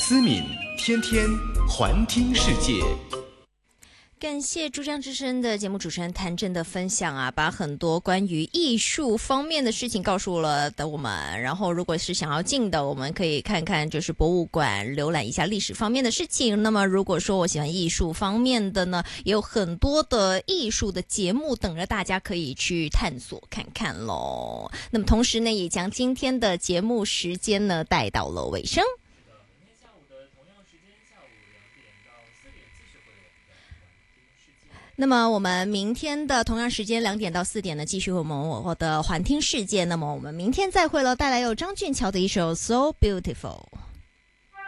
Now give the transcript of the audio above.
思敏天天环听世界。 感谢珠江之声的节目主持人谭震的分享啊，把很多关于艺术方面的事情告诉了我们。然后如果是想要进的，我们可以看看就是博物馆，浏览一下历史方面的事情。那么如果说我喜欢艺术方面的呢，也有很多的艺术的节目等着大家可以去探索看看咯。那么同时呢，也将今天的节目时间呢带到了尾声。那么我们明天的同样时间2点到4点呢，继续我的环听世界。那么我们明天再会了，带来有张俊乔的一首 So Beautiful。